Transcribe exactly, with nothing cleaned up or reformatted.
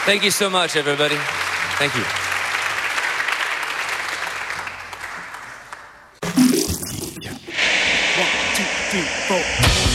Thank you so much, everybody. Thank you. One, two, three, four.